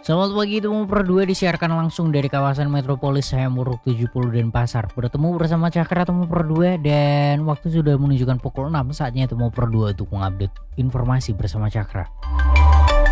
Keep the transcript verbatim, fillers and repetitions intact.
Selamat pagi, Temu Per dua disiarkan langsung dari kawasan metropolis Hayamuruk tujuh puluh Denpasar. Bertemu bersama Cakra Temu Per dua dan waktu sudah menunjukkan pukul enam, saatnya Temu Per dua untuk mengupdate informasi bersama Cakra.